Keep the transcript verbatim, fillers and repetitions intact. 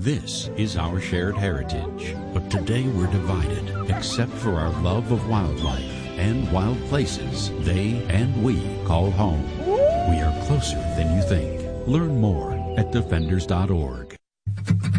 This is our shared heritage, but today we're divided, except for our love of wildlife and wild places they and we call home. We are closer than you think. Learn more at defenders dot org.